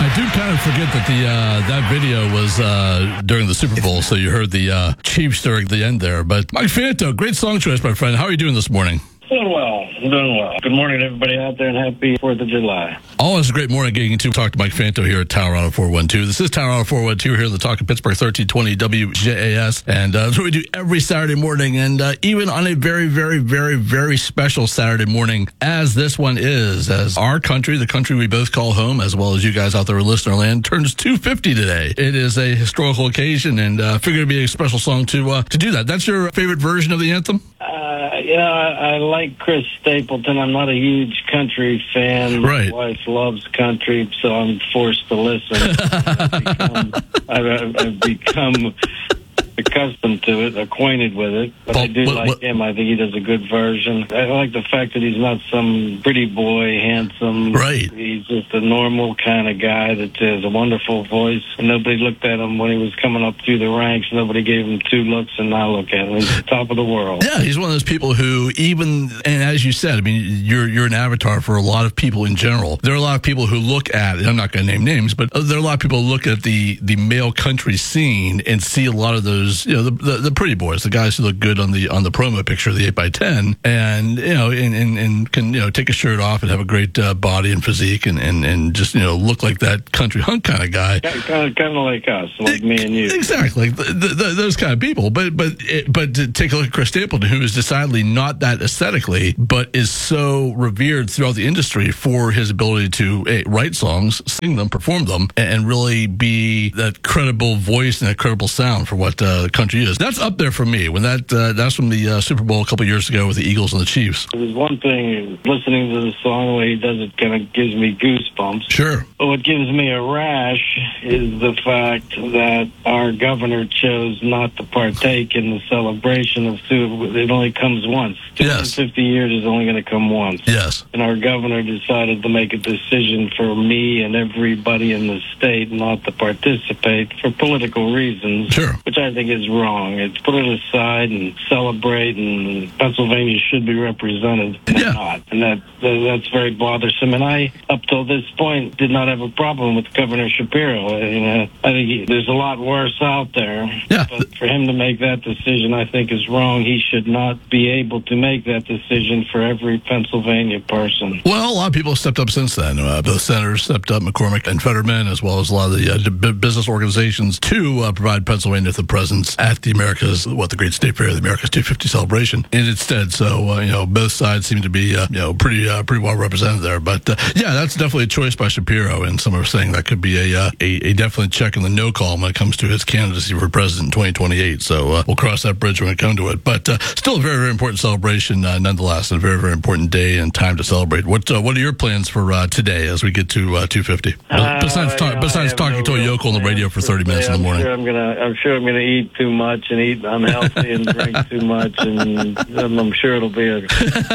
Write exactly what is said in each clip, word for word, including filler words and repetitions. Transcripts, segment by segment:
I do kind of forget that the uh, that video was uh, during the Super Bowl, so you heard the uh, Chiefs during the end there. But Mike Fanto, great song choice, my friend. How are you doing this morning? Doing well. Doing well. Good morning to everybody out there, and happy fourth of July. Always a great morning getting to talk to Mike Fanto here at Tower Auto four one two. This is Tower Auto four one two here in the Talk of Pittsburgh, thirteen twenty W J A S. And uh, that's what we do every Saturday morning. And uh, even on a very, very, very, very special Saturday morning, as this one is, as our country, the country we both call home, as well as you guys out there in listener land, turns two fifty today. It is a historical occasion, and uh, figured it'd be a special song to uh, to do that. That's your favorite version of the anthem? Uh, yeah, I, I like Chris Stapleton. I'm not a huge country fan. Right. My wife loves country, so I'm forced to listen. I've become, I've, I've become accustomed to it, acquainted with it. But well, I do what, like what, him. I think he does a good version. I like the fact that he's not some pretty boy, handsome. Right. He's just a normal kind of guy that has a wonderful voice. And nobody looked at him when he was coming up through the ranks. Nobody gave him two looks, and now look at him. He's the top of the world. Yeah, he's one of those people who even, and as you said, I mean, you're you're an avatar for a lot of people in general. There are a lot of people who look at, and I'm not going to name names, but there are a lot of people who look at the, the male country scene and see a lot of those, you know, the, the the pretty boys, the guys who look good on the on the promo picture, the eight by ten, and you know, and, and, and can you know take a shirt off and have a great uh, body and physique, and, and, and just you know look like that country hunk kind of guy, kind of kind of like us, like me and you, exactly, the, the, the, those kind of people. But but it, but to take a look at Chris Stapleton, who is decidedly not that aesthetically, but is so revered throughout the industry for his ability to eh, write songs, sing them, perform them, and really be that credible voice and that credible sound for what uh, country is. That's up there for me. When that uh, that's from the uh, Super Bowl a couple years ago with the Eagles and the Chiefs. There's one thing, listening to the song, the way he does it kind of gives me goosebumps. Sure. But what gives me a rash is the fact that our governor chose not to partake in the celebration of Super. It only comes once. two hundred fifty Yes. years is only going to come once. Yes. And our governor decided to make a decision for me and everybody in the state not to participate for political reasons. Sure. Which I think is wrong. It's put it aside and celebrate, and Pennsylvania should be represented, and Yeah. not. And that, that that's very bothersome. And I, up till this point, did not have a problem with Governor Shapiro. You know, I think he, there's a lot worse out there. Yeah. But for him to make that decision, I think is wrong. He should not be able to make that decision for every Pennsylvania person. Well, a lot of people have stepped up since then. Uh, both senators stepped up, McCormick and Fetterman, as well as a lot of the uh, b- business organizations to uh, provide Pennsylvania with a presence at the America's, what, the Great State Fair, the America's two fifty celebration in its stead. So, uh, you know, both sides seem to be, uh, you know, pretty uh, pretty well represented there. But, uh, yeah, that's definitely a choice by Shapiro, and some are saying that could be a, uh, a, a definite check in the no column when it comes to his candidacy for president in twenty twenty-eight. So uh, we'll cross that bridge when we come to it. But uh, still a very, very important celebration uh, nonetheless, and a very, very important day and time to celebrate. What uh, what are your plans for uh, today as we get to uh, two fifty? Uh, besides talk, you know, besides talking no to a yokel on the radio for thirty minutes in the I'm morning. Sure I'm gonna, I'm sure I'm gonna eat too much and eat unhealthy and drink too much, and I'm sure it'll be a.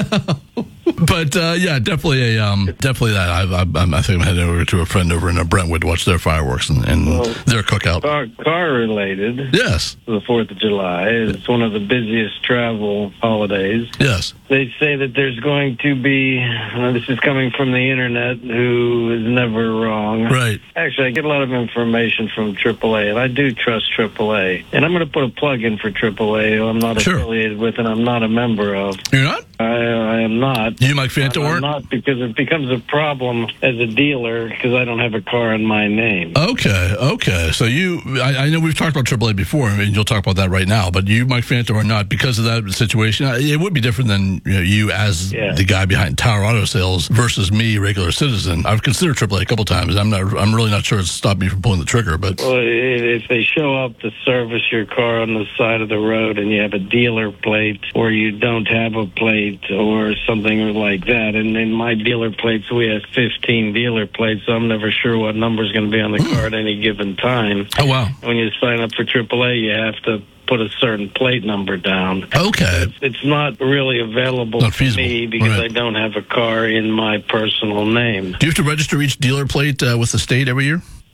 But uh, yeah, definitely a um, definitely that. I, I, I think I'm heading over to a friend over in uh, Brentwood to watch their fireworks and, and Well, their cookout. Car, car related. Yes, The Fourth of July. It's one of the busiest travel holidays. yes. They say that there's going to be. Uh, this is coming from the internet, who is never wrong. Right. Actually, I get a lot of information from triple A, and I do trust triple A. And I'm going to put a plug in for triple A, who I'm not Sure. affiliated with, and I'm not a member of. You're not? I, I am not. You, Mike Fanto, I'm aren't? not, because it becomes a problem as a dealer because I don't have a car in my name. Okay, okay. So you, I, I know we've talked about triple A before, and you'll talk about that right now. But you, Mike Fanto, are not because of that situation. It would be different than you, know, you as Yeah. the guy behind Tower Auto Sales versus me, regular citizen. I've considered triple A a couple times. I'm not. I'm really not sure it's stopped me from pulling the trigger. But Well, if if they show up to service your car on the side of the road and you have a dealer plate or you don't have a plate or something like that, and in my dealer plates we have fifteen dealer plates, so I'm never sure what number is going to be on the car at any given time. oh wow, When you sign up for triple A, you have to put a certain plate number down. okay, It's not really available Not to feasible. me because Right. I don't have a car in my personal name. do you have to register each dealer plate uh, with the state every year?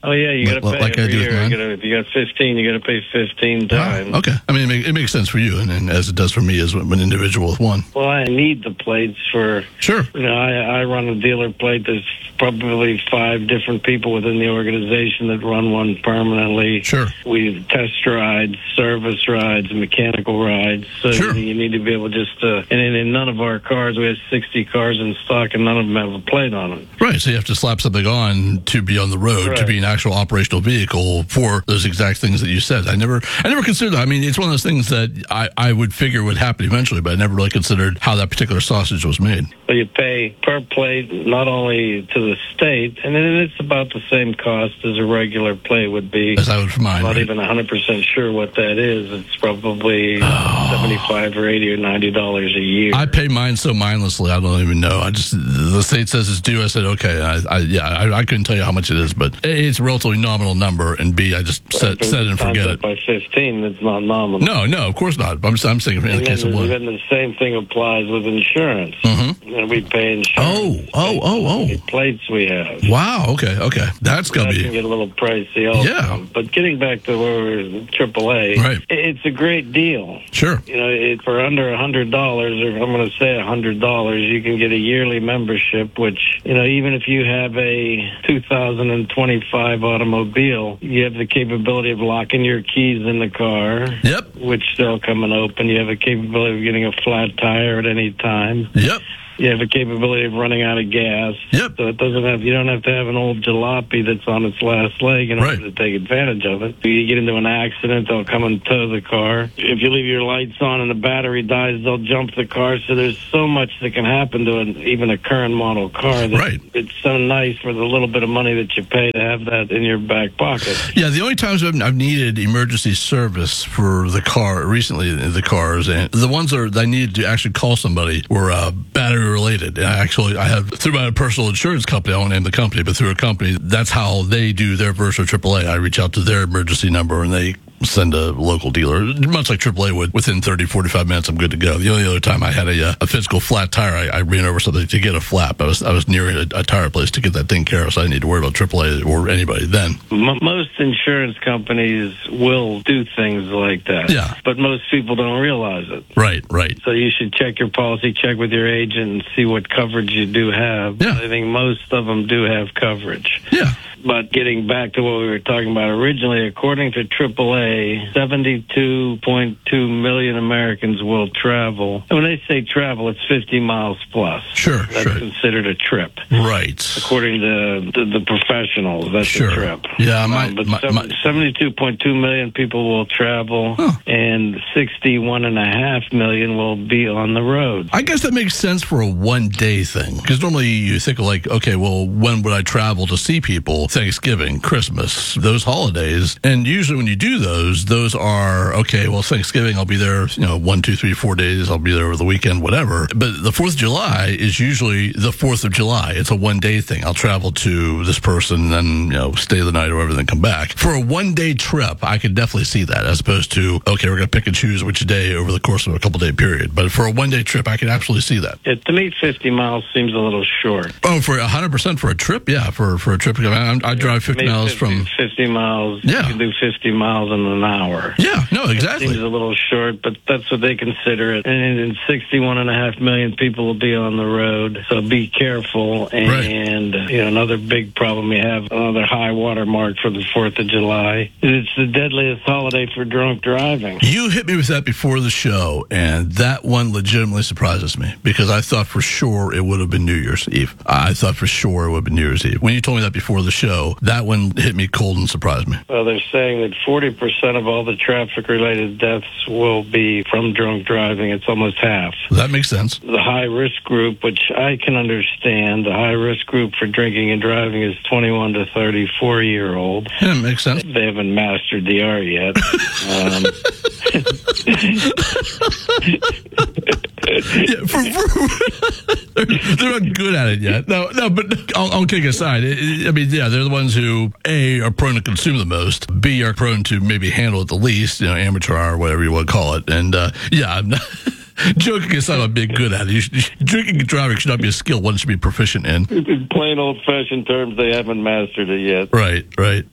Oh yeah, you got to pay like I every do with year. mine? You gotta, if you got fifteen, you got to pay fifteen times. Ah, okay. I mean, it, make, it makes sense for you, and, and as it does for me as an individual with one. Well, I need the plates for. Sure. You know, I, I run a dealer plate. There's probably five different people within the organization that run one permanently. Sure. We test rides, service rides, mechanical rides. So Sure. you need to be able just to. And in, in none of our cars, we have sixty cars in stock, and none of them have a plate on them. Right, so you have to slap something on to be on the road, Right. to be an actual operational vehicle for those exact things that you said. I never, I never considered that. I mean, it's one of those things that I, I would figure would happen eventually, but I never really considered how that particular sausage was made. So you pay per plate, not only to the state, and then it's about the same cost as a regular plate would be. As I would for mine. I'm not right? even one hundred percent sure what that is. It's probably seventy-five or eighty or ninety dollars a year. I pay mine so mindlessly, I don't even know. I just, the state says it's due. I said, okay. I, I yeah, I, I couldn't tell you how much it is, but A, it's a relatively nominal number, and B, I just set, If set it and times forget up it. By fifteen, it's not nominal. No, no, of course not. I'm, I'm saying in And the case then, of one. then the same thing applies with insurance. Mm-hmm. You know, we pay insurance. Oh, oh, oh, The plates we have. oh. Wow, okay, okay. That's going That to can be, get a little pricey also. Yeah. But getting back to where we're triple A, Right. it- it's a great deal. sure. You know, it, for under a hundred dollars, or I'm going to say a hundred dollars, you can get a yearly membership. Which, you know, even if you have a two thousand twenty-five automobile, you have the capability of locking your keys in the car, Yep, which they'll come and open. You have a capability of getting a flat tire at any time. yep, You have a capability of running out of gas. Yep. So it doesn't have, you don't have to have an old jalopy that's on its last leg in order Right. to take advantage of it. If you get into an accident, they'll come and tow the car. If you leave your lights on and the battery dies, they'll jump the car. So there's so much that can happen to an, even a current model car. That Right. It's so nice for the little bit of money that you pay to have that in your back pocket. Yeah, the only times I've, I've needed emergency service for the car recently, the cars, and the ones that, are, that I needed to actually call somebody were uh, battery related. And I actually, I have through my personal insurance company, I won't name the company, but through a company, that's how they do their version of triple A. I reach out to their emergency number and they send a local dealer, much like triple A would. Within thirty, forty-five minutes, I'm good to go. The only other time I had a, a physical flat tire, I, I ran over something to get a flap. I was I was near a, a tire place to get that thing care of, so I didn't need to worry about triple A or anybody then. M- most insurance companies will do things like that. Yeah. But most people don't realize it. Right, right. So you should check your policy, check with your agent, and see what coverage you do have. Yeah. I think most of them do have coverage. Yeah. But getting back to what we were talking about originally, according to triple A, seventy-two point two million Americans will travel. And when they say travel, it's fifty miles plus. Sure, That's sure. considered a trip. Right. According to the, the professionals, that's Sure. a trip. Yeah, my- Um, but my- sev- my- seventy-two point two million people will travel, Huh. and sixty-one and a half million will be on the road. I guess that makes sense for a one day thing. Because normally you think of like, okay, well, when would I travel to see people? Thanksgiving, Christmas, those holidays. And usually when you do those, those are, okay, well, Thanksgiving, I'll be there, you know, one, two, three, four days. I'll be there over the weekend, whatever. But the fourth of July is usually the fourth of July. It's a one day thing. I'll travel to this person, then, you know, stay the night or whatever, then come back. For a one day trip, I could definitely see that as opposed to, okay, we're going to pick and choose which day over the course of a couple day period. But for a one day trip, I can absolutely see that. Yeah, to me, fifty miles seems a little short. Oh, for one hundred percent for a trip? Yeah, for, for a trip. I, mean, I drive fifty Maybe miles fifty, from... fifty miles. Yeah. You can do fifty miles in an hour. Yeah, no, Seems exactly. a little short, but that's what they consider it. And, and sixty-one and a half million people will be on the road, so be careful. And Right. you know, another big problem we have, another high water mark for the Fourth of July. It's the deadliest holiday for drunk driving. You hit me with that before the show, and that one legitimately surprises me because I thought for sure it would have been New Year's Eve. I thought for sure it would have been New Year's Eve. When you told me that before the show, that one hit me cold and surprised me. Well, they're saying that forty percent of all the traffic-related deaths will be from drunk driving. It's almost half. That makes sense. The high-risk group, which I can understand, the high-risk group for drinking and driving is twenty-one to thirty-four-year-old. Yeah, it makes sense. They haven't mastered the art yet. Um, Yeah, for, for, they're, they're not good at it yet. No, no, but I'll, I'll kick aside. It, it, I mean, yeah, they're the ones who, A, are prone to consume the most, B, are prone to maybe handle it the least, you know, amateur hour, whatever you want to call it. And, uh, yeah, I'm not... Joking aside about being good at it, you should, drinking and driving should not be a skill one should be proficient in. In plain old-fashioned terms, they haven't mastered it yet. Right, right.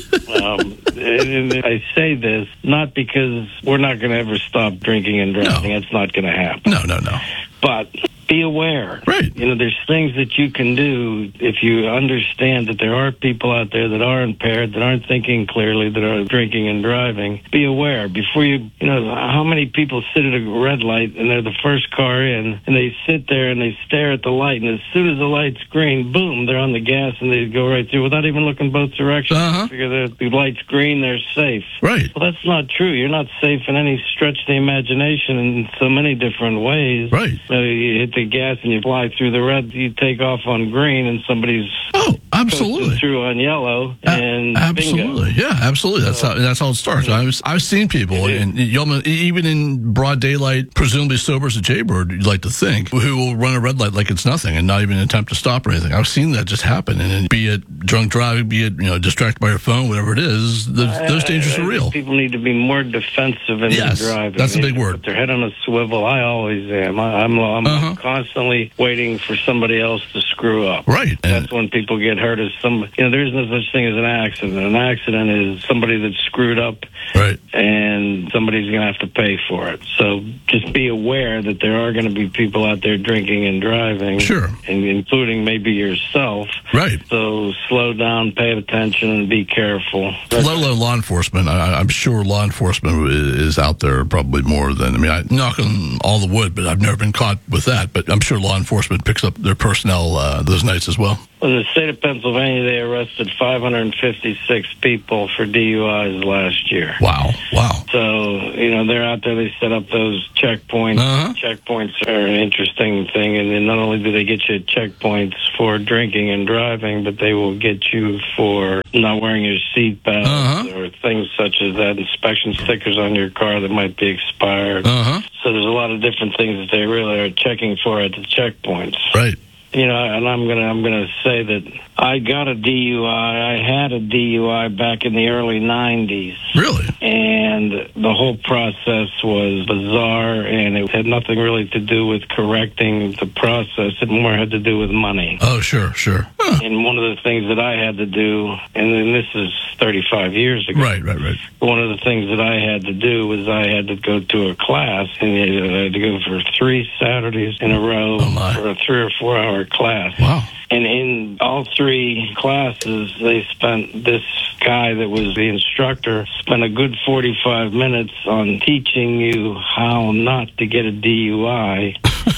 um, and, and I say this not because we're not going to ever stop drinking and driving. No. That's not going to happen. No, no, no. But be aware. Right. You know, there's things that you can do if you understand that there are people out there that are impaired, that aren't thinking clearly, that are drinking and driving. Be aware. Before you, you know, how many people sit at a red light and they're the first car in, and they sit there and they stare at the light, and as soon as the light's green, boom, they're on the gas and they go right through without even looking both directions. Uh-huh. Figure that the light's green, they're safe. Right. Well, that's not true. You're not safe in any stretch of the imagination in so many different ways. Right. So you hit the gas and you fly through the red, you take off on green, and somebody's Oh, absolutely. through on yellow, and uh, absolutely, bingo. yeah, absolutely. That's how that's how it starts. I've I've seen people, and you almost, even in broad daylight, presumably sober as a jaybird, you'd like to think, who will run a red light like it's nothing and not even attempt to stop or anything. I've seen that just happen, and be it drunk driving, be it you know distracted by your phone, whatever it is, those, those dangers are real. People need to be more defensive in yes, their driving. That's a They big word. Put their head on a swivel. I always am. I, I'm I'm Uh-huh. constantly waiting for somebody else to screw up. Right. That's when people get hurt. Is some you know there is no such thing as an accident. An accident is somebody that's screwed up, right, and somebody's going to have to pay for it. So just be aware that there are going to be people out there drinking and driving, sure, and including maybe yourself. Right. So slow down, pay attention, and be careful. Let alone law enforcement. I, I'm sure law enforcement is out there probably more than, I mean, I knock on all the wood, but I've never been caught with that. But I'm sure law enforcement picks up their personnel uh, those nights as well. In the state of Pennsylvania, they arrested five hundred fifty-six people for D U Is last year. Wow, wow. So, you know, they're out there, they set up those checkpoints. Uh-huh. Checkpoints are an interesting thing, and then not only do they get you checkpoints for drinking and driving, but they will get you for not wearing your seatbelt Uh-huh. or things such as that, inspection stickers on your car that might be expired. Uh-huh. So there's a lot of different things that they really are checking for at the checkpoints. Right. You know, and I'm gonna I'm gonna say that I got a D U I. I had a D U I back in the early nineties. Really? And the whole process was bizarre, and it had nothing really to do with correcting the process. It more had to do with money. Oh, sure, sure. Huh. And one of the things that I had to do, and then this is thirty-five years ago. Right, right, right. One of the things that I had to do was I had to go to a class, and I had to go for three Saturdays in a row Oh, my. for a three or four hour class. Wow. And in all three classes, they spent, this guy that was the instructor spent a good forty-five minutes on teaching you how not to get a D U I.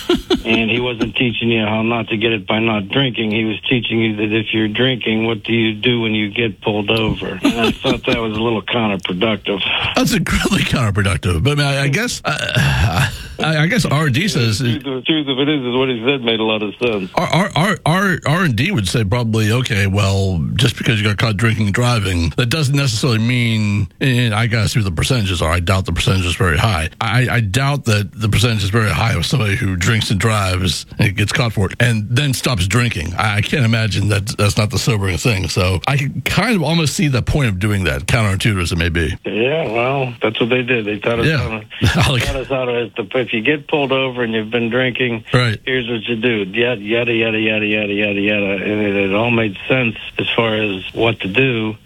And he wasn't teaching you how not to get it by not drinking. He was teaching you that if you're drinking, what do you do when you get pulled over? And I thought that was a little counterproductive. That's incredibly counterproductive. But I mean, I, I guess, uh, I, I guess R and D says The truth of it is, is what he said made a lot of sense. R R R R and D would say probably, okay, well, just because you got caught drinking and driving, that doesn't necessarily mean, and I gotta see what the percentages are. I doubt the percentage is very high. I, I doubt that the percentage is very high of somebody who drinks and drives and gets caught for it and then stops drinking. I, I can't imagine that that's not the sobering thing. So I can kind of almost see the point of doing that, counterintuitive as it may be. Yeah, well, that's what they did. They taught us Yeah. how to, taught us how to, if you get pulled over and you've been drinking, Right. here's what you do. Yada, yada, yada, yada, yada, yada, yada. And it, it all made sense as far as what to do.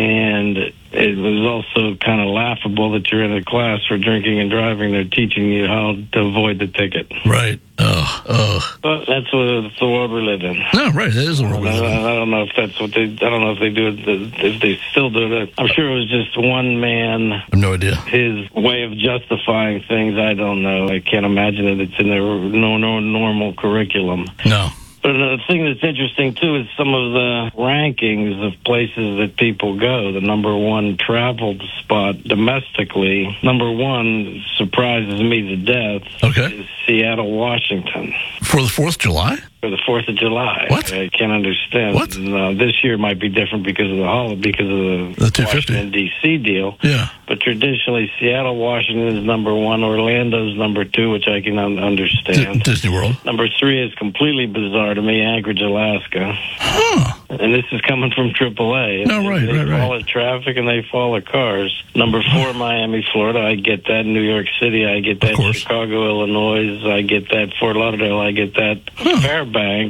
And it was also kind of laughable that you're in a class for drinking and driving. They're teaching you how to avoid the ticket. Right. Oh, oh. But that's what that's the world we live in. No, right. That is the world we live in. I, I don't know if that's what they. I don't know if they do it. If they still do it. I'm sure it was just one man. I have no idea. His way of justifying things. I don't know. I can't imagine that it's in their no, no normal curriculum. No. But another thing that's interesting, too, is some of the rankings of places that people go. The number one travel spot domestically, number one, surprises me to death, Okay. is Seattle, Washington. For the fourth of July? For the fourth of July. What? I can't understand. What? No, this year might be different because of the holiday, because of the, The two fifty. Washington, D C deal. Yeah. But traditionally, Seattle, Washington is number one. Orlando's number two, which I can un- D- understand. Disney World. Number three is completely bizarre to me, Anchorage, Alaska. Huh. And and this is coming from triple A. No, right, they right, right. follow traffic and they follow cars. Number four, Miami, Florida. I get that. New York City, I get that. Chicago, Illinois, I get that. Fort Lauderdale, I get that. Huh. Fairbanks,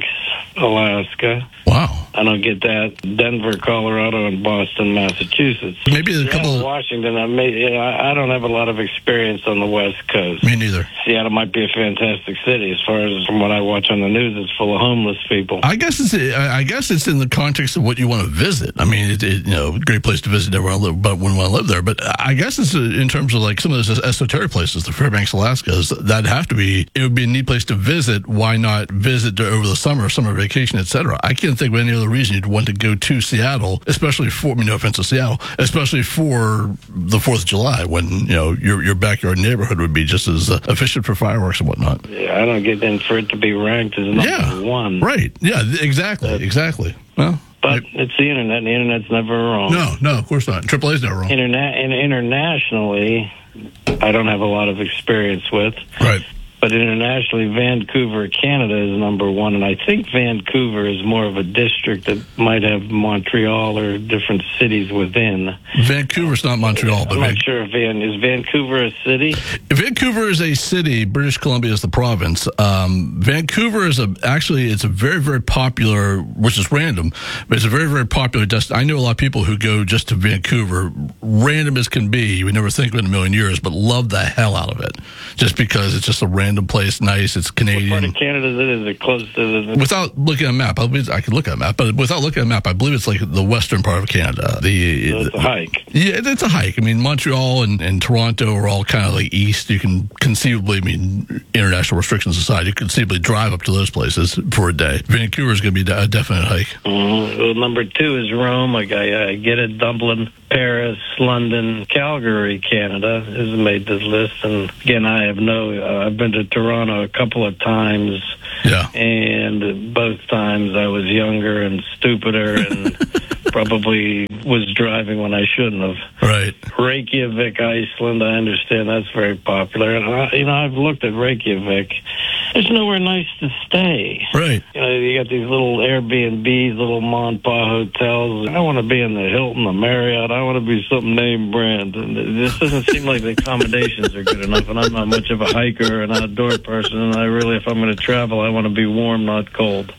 Alaska. Wow. I don't get that. Denver, Colorado, and Boston, Massachusetts. Maybe a couple. Seattle, Washington. I, may, I don't have a lot of experience on the West Coast. Me neither. Seattle might be a fantastic city. As far as from what I watch on the news, it's full of homeless people. I guess it's. I guess it's in the context of what you want to visit. I mean, it, it, you know, great place to visit. Never want to live, but wouldn't want to live there. But I guess it's in terms of like some of those esoteric places, the Fairbanks, Alaska. That'd have to be. It would be a neat place to visit. Why not visit over the summer, summer vacation, et cetera? I can't think of any other reason you'd want to go to Seattle, especially for, I mean, no offense to Seattle, especially for the fourth of July, when, you know, your your backyard neighborhood would be just as uh, efficient for fireworks and whatnot. Yeah, I don't get in for it to be ranked as number yeah, one. Right. Yeah, exactly. That's, exactly. Well, but I, it's the internet, and the internet's never wrong. No, no, of course not. Triple A's never wrong. Interna- and internationally, I don't have a lot of experience with. Right. But internationally, Vancouver, Canada is number one, and I think Vancouver is more of a district that might have Montreal or different cities within. Vancouver's not Montreal, but I'm not Van- sure if Van is Vancouver a city. Vancouver is a city. British Columbia is the province. Um, Vancouver is a actually it's a very very popular, which is random, but it's a very very popular destination. I know a lot of people who go just to Vancouver, random as can be. You would never think of it in a million years, but love the hell out of it, just because it's just a random. Random place, nice. It's Canadian. What part of Canada is it? Is it close to the... Without looking at a map, I, believe, I could look at a map, but without looking at a map, I believe it's like the western part of Canada. The, so it's the, a hike. Yeah, it's a hike. I mean, Montreal and, and Toronto are all kind of like east. You can conceivably, I mean, international restrictions aside, you can conceivably drive up to those places for a day. Vancouver is going to be a definite hike. Mm-hmm. Well, number two is Rome. Like I, I get it. Dublin, Paris, London, Calgary, Canada has made this list. And again, I have no. Uh, I've been to Toronto a couple of times. Yeah. And both times I was younger and stupider and probably was driving when I shouldn't have. Right. Reykjavik, Iceland, I understand that's very popular. And, I, you know, I've looked at Reykjavik. There's nowhere nice to stay. Right. You know, you got these little Airbnbs, little Mont Pa hotels. I want to be in the Hilton, the Marriott. I want to be something name brand. And this doesn't seem like the accommodations are good enough. And I'm not much of a hiker or an outdoor person. And I really, if I'm going to travel, I want to be warm, not cold.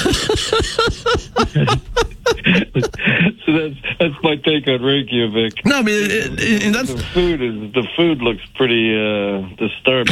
So that's that's my take on Reykjavik. No, I mean, it, it, and that's the food is the food looks pretty uh, disturbing.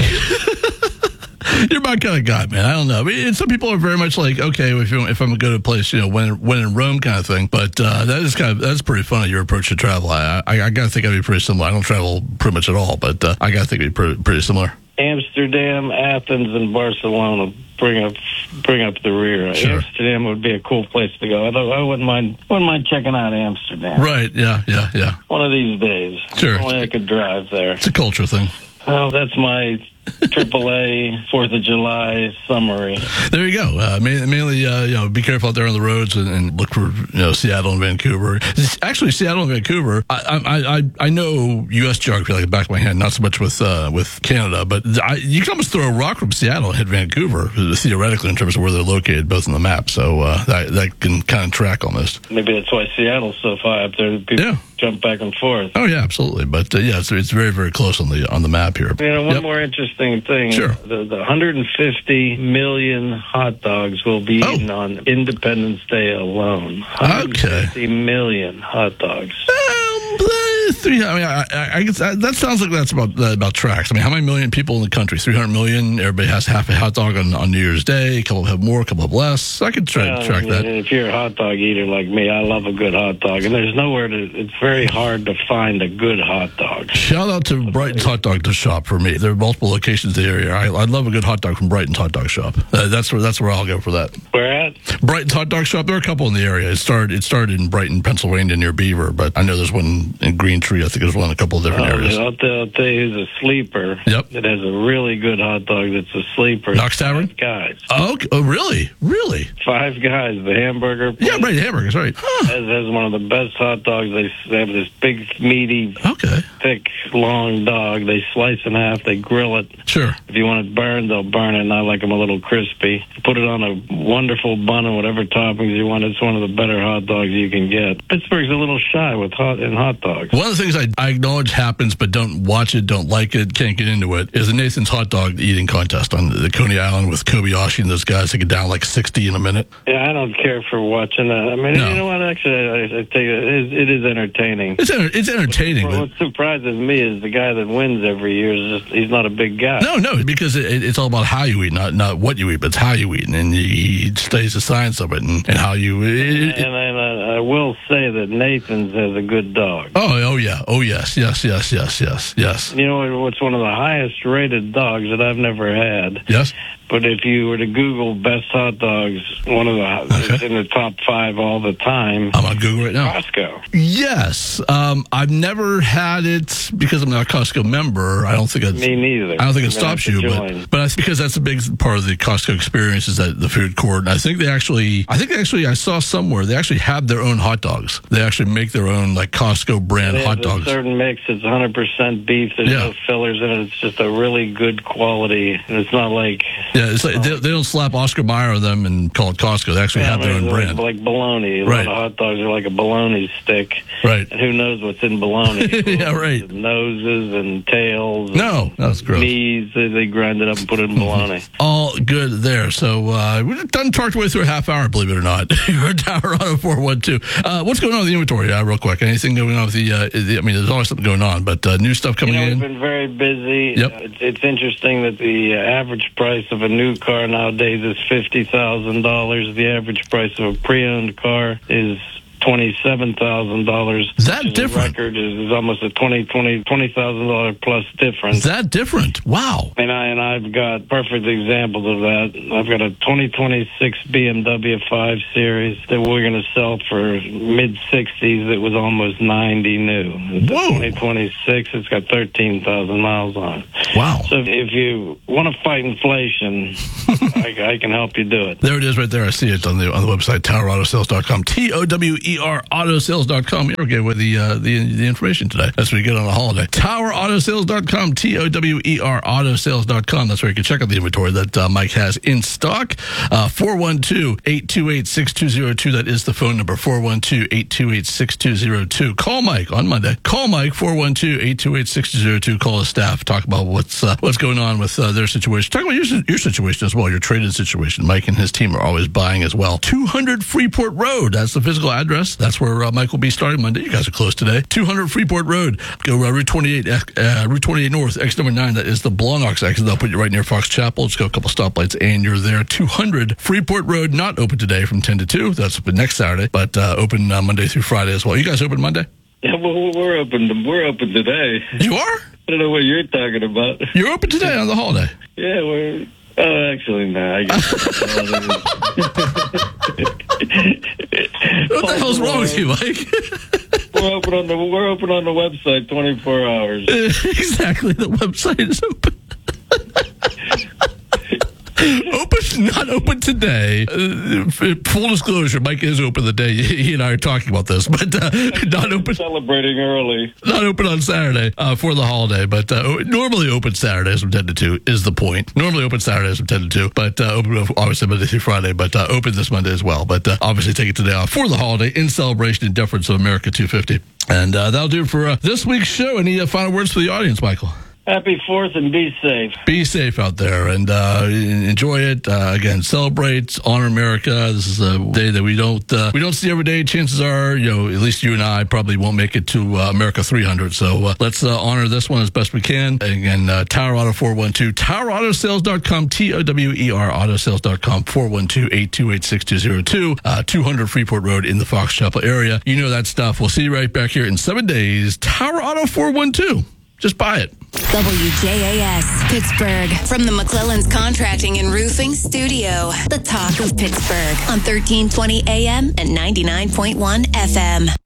You're my kind of guy, man. I don't know. I mean, some people are very much like, okay, if, you, if I'm going to go to a place, you know, when when in Rome kind of thing. But uh, that is kind of that's pretty funny, your approach to travel. I I, I got to think I'd be pretty similar. I don't travel pretty much at all, but uh, I got to think it'd be pretty, pretty similar. Amsterdam, Athens, and Barcelona bring up bring up the rear. Sure. Amsterdam would be a cool place to go. I, I wouldn't mind wouldn't mind checking out Amsterdam. Right? Yeah, yeah, yeah. One of these days. Sure. If only I could drive there. It's a culture thing. Well, that's my triple A fourth of July summary. There you go. Uh, mainly, uh, you know, be careful out there on the roads and, and look for, you know, Seattle and Vancouver. Actually, Seattle and Vancouver, I I, I, I know U S geography like the back of my hand, not so much with uh, with Canada, but I, you can almost throw a rock from Seattle and hit Vancouver, theoretically, in terms of where they're located, both on the map. So uh, that, that can kind of track almost. Maybe that's why Seattle's so far up there. People yeah. jump back and forth. Oh, yeah, absolutely. But, uh, yeah, it's, it's very, very close on the on the map here. You know, one yep. more interesting thing. Sure. The, the one hundred fifty million hot dogs will be oh. eaten on Independence Day alone. one hundred fifty okay. million hot dogs. Um, three, I mean, I, I, I guess that, that sounds like that's about uh, about tracks. I mean, how many million people in the country? three hundred million. Everybody has half a hot dog on, on New Year's Day. A couple have more, a couple have less. I could try yeah, to track I mean, that. If you're a hot dog eater like me, I love a good hot dog. And there's nowhere to, it's very hard to find a good hot dog. Shout out to Brighton's Hot Dog Shop for me. There are multiple locations in the area. I, I love a good hot dog from Brighton's Hot Dog Shop. Uh, that's where that's where I'll go for that. Where at? Brighton's Hot Dog Shop. There are a couple in the area. It started it started in Brighton, Pennsylvania, near Beaver, but I know there's one in Green Tree. I think there's one in a couple of different Oh, areas. I'll tell, I'll tell you who's a sleeper. Yep. It has a really good hot dog that's a sleeper. Knox Tavern? Five guys. Oh, okay. Oh, really? Really? Five guys. The hamburger place Yeah, right. Hamburgers, right. Huh. has, has one of the best hot dogs. They, they have this big, meaty Okay. thick, long dog. They slice in half, they grill it. Sure. If you want it burned, they'll burn it, and I like them a little crispy. Put it on a wonderful bun and whatever toppings you want. It's one of the better hot dogs you can get. Pittsburgh's a little shy with hot and hot dogs. One of the things I, I acknowledge happens, but don't watch it, don't like it, can't get into it, is the Nathan's hot dog eating contest on the Coney Island with Kobayashi and those guys that get down like sixty in a minute. Yeah, I don't care for watching that. I mean, No. you know what? Actually, I, I think it is, it is entertaining. It's enter- it's entertaining. Well, But what surprises me is the guy that wins every year is just, he's not a big guy. no, no, because it, it's all about how you eat, not not what you eat, but it's how you eat, and he studies the science of it and, and how you. It, it, And, and I, I will say that Nathan's has a good dog. oh, oh yeah, oh yes, yes, yes, yes, yes, yes, You know what's one of the highest rated dogs that I've never had? yes. But if you were to Google best hot dogs, one of the Okay. it's in the top five all the time. I'm on Google right now. Costco. Yes, um, I've never had it because I'm not a Costco member. I don't think it's. Me neither. I don't think it I'm gonna stops have you, to but join. but I, because that's a big part of the Costco experience is that the food court. And I think they actually, I think they actually, I saw somewhere they actually have their own hot dogs. They actually make their own like Costco brand They hot have a dogs. certain mix. It's one hundred percent beef. There's Yeah. no fillers in it. It's just a really good quality. And it's not like Yeah, it's like they, they don't slap Oscar Mayer on them and call it Costco. They actually yeah, have their I own mean, brand. like, like bologna. A Right. lot of hot dogs are like a bologna stick. Right. And who knows what's in bologna? Yeah, right. Noses and tails. And No, that's gross. knees. They, they grind it up and put it in bologna. All good there. So uh, we've done talked way through a half hour, believe it or not. You're Tower Auto four one two. Uh, what's going on with the inventory, uh, real quick? Anything going on with the, uh, the, I mean, there's always something going on, but uh, new stuff coming You know, in? we've been very busy. Yep. Uh, It's, it's interesting that the uh, average price of a new car nowadays is fifty thousand dollars. The average price of a pre-owned car is twenty-seven thousand dollars. Is that different? The record is, is almost a twenty thousand dollars plus difference. Is that different? Wow. And, I, and I've got perfect examples of that. I've got a twenty twenty-six B M W five Series that we're going to sell for mid-sixties that was almost ninety new. It's a Whoa. twenty twenty-six, it's got thirteen thousand miles on it. Wow. So if you want to fight inflation, I, I can help you do it. There it is right there. I see it on the on the website, tower auto sales dot com. T O W E R auto sales dot com. You're okay with the, uh, the the information today. That's what you get on a holiday. tower auto sales dot com. T O W E R auto sales dot com. That's where you can check out the inventory that uh, Mike has in stock. Uh, four one two, eight two eight, six two zero two. That is the phone number, four one two, eight two eight, six two zero two. Call Mike on Monday. Call Mike, four one two, eight two eight, six two zero two. Call his staff. Talk about what's uh, what's going on with uh, their situation. Talk about your, your situation as well, your traded situation. Mike and his team are always buying as well. two hundred Freeport Road. That's the physical address. That's where uh, Mike will be starting Monday. You guys are close today. two hundred Freeport Road. Go uh, Route twenty-eight, uh, Route twenty-eight North, exit number nine. That is the Blawnox exit. They'll put you right near Fox Chapel. Just go a couple stoplights and you're there. two hundred Freeport Road. Not open today from ten to two. That's open next Saturday, but uh, open uh, Monday through Friday as well. You guys open Monday? Yeah, well, we're open. We're open today. You are? I don't know what you're talking about. You're open today on the holiday. Yeah, we're. Oh, actually, no. I guess. What the hell's wrong with you, Mike? We're open on the we're open on the website twenty-four hours. Exactly. The website is open. Open, not open today. Uh, full disclosure, Mike is open the day he and I are talking about this, but uh, not open. Celebrating early. Not open on Saturday uh, for the holiday, but uh, normally open Saturdays from ten to two is the point. Normally open Saturdays from ten to two, but uh, open obviously Monday through Friday, but uh, open this Monday as well. But uh, obviously take it today off for the holiday in celebration and deference of America two fifty. And uh, that'll do it for uh, this week's show. Any uh, final words for the audience, Michael? Happy Fourth and be safe. Be safe out there and uh, enjoy it. Uh, again, celebrate, honor America. This is a day that we don't uh, we don't see every day. Chances are, you know, at least you and I probably won't make it to uh, America three hundred. So uh, let's uh, honor this one as best we can. Again, uh, Tower Auto four one two, tower auto sales dot com, T O W E R auto sales dot com, four one two, eight two eight, six two zero two, uh, two hundred Freeport Road in the Fox Chapel area. You know that stuff. We'll see you right back here in seven days. Tower Auto four one two. Just buy it. W J A S, Pittsburgh. From the McClellan's Contracting and Roofing Studio. The talk of Pittsburgh on thirteen twenty A M and ninety-nine point one F M.